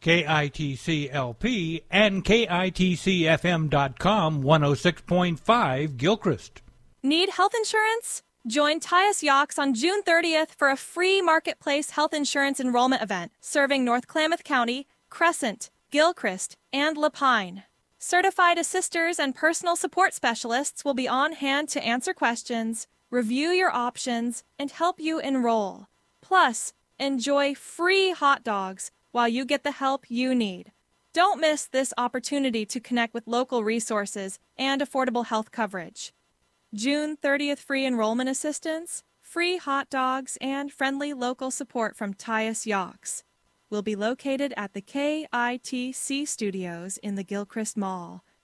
KITC-LP and KITCFM.com 106.5 Gilchrist. Need health insurance? Join Tyus Yox on June 30th for a free marketplace health insurance enrollment event serving North Klamath County, Crescent, Gilchrist, and Lapine. Certified assisters and personal support specialists will be on hand to answer questions, review your options, and help you enroll. Plus, enjoy free hot dogs while you get the help you need. Don't miss this opportunity to connect with local resources and affordable health coverage. June 30th free enrollment assistance, free hot dogs, and friendly local support from Tyus Yox. Will be located at the KITC studios in the Gilchrist Mall.